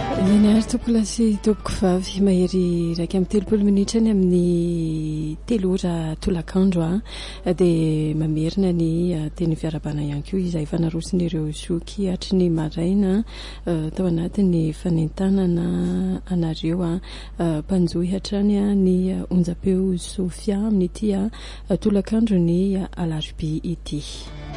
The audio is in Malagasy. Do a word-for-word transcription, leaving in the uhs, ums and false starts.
Menary topolasy topoko vavy mahery raika amin'ny telopolo minitra ny amin'ny telo ora tolakandro a dia mamerina ny teny fiarabana ihany koa izay fanarosiny ireo soky hatry ny maraina tao anatin'ny fanentanana anareo a mpanjohy hatrany ny onjapeo Sofia amin'ny ity tolakandro ny alarobia ity.